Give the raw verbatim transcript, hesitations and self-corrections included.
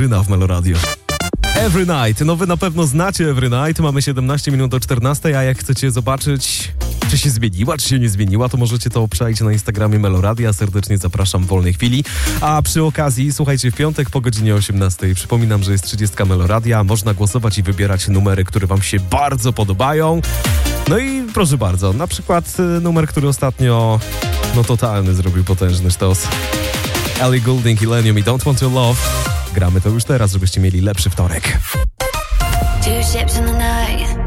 w Meloradio. Every Night. No wy na pewno znacie Every Night. Mamy siedemnaście minut do czternastej, a jak chcecie zobaczyć, czy się zmieniła, czy się nie zmieniła, to możecie to obczaić na Instagramie Meloradia. Serdecznie zapraszam w wolnej chwili. A przy okazji, słuchajcie, w piątek po godzinie osiemnastej przypominam, że jest trzydziestka Meloradia. Można głosować i wybierać numery, które wam się bardzo podobają. No i proszę bardzo, na przykład numer, który ostatnio, no totalny, zrobił potężny sztos. Ellie Goulding, Illenium i Don't Want Your Love. Gramy to już teraz, żebyście mieli lepszy wtorek. Two ships in the night.